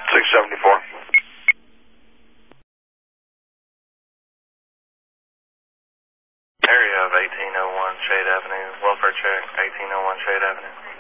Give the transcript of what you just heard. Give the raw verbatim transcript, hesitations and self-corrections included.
six seventy-four. Area of eighteen oh one Shade Avenue, welfare check, eighteen oh one Shade Avenue.